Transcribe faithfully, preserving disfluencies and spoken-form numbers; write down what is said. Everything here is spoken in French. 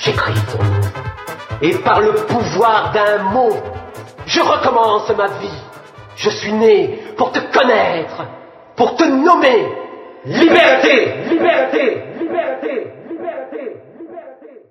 j'écris ton nom. Et par le pouvoir d'un mot, je recommence ma vie. Je suis né pour te connaître, pour te nommer. Liberté, liberté,